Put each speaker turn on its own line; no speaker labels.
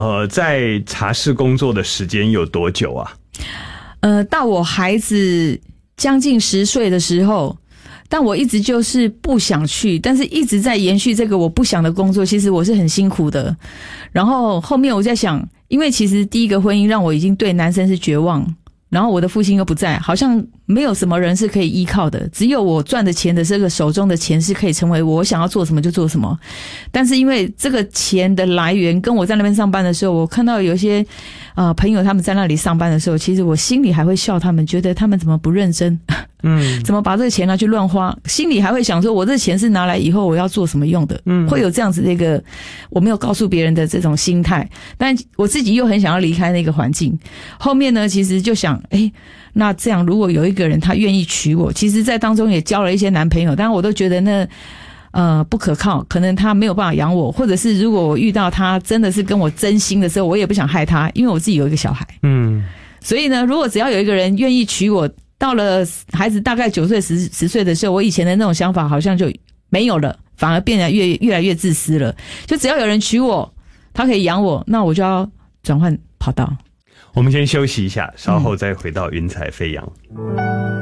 在茶室工作的时间有多久啊？
到我孩子将近10岁的时候，但我一直就是不想去，但是一直在延续这个我不想的工作，其实我是很辛苦的。然后后面我在想，因为其实第一个婚姻让我已经对男生是绝望，然后我的父亲又不在，好像没有什么人是可以依靠的，只有我赚的钱的这个手中的钱是可以成为我想要做什么就做什么。但是因为这个钱的来源跟我在那边上班的时候，我看到有些朋友他们在那里上班的时候，其实我心里还会笑他们，觉得他们怎么不认真，怎么把这个钱拿去乱花，心里还会想说我这钱是拿来以后我要做什么用的，会有这样子的一个我没有告诉别人的这种心态。但我自己又很想要离开那个环境。后面呢，其实就想那这样如果有一个人他愿意娶我，其实在当中也交了一些男朋友，但我都觉得那不可靠，可能他没有办法养我，或者是如果我遇到他真的是跟我真心的时候，我也不想害他，因为我自己有一个小孩。所以呢，如果只要有一个人愿意娶我，到了孩子大概9岁10岁的时候，我以前的那种想法好像就没有了，反而变得越来越自私了。就只要有人娶我，他可以养我，那我就要转换跑道。
我们先休息一下，稍后再回到云彩飞扬。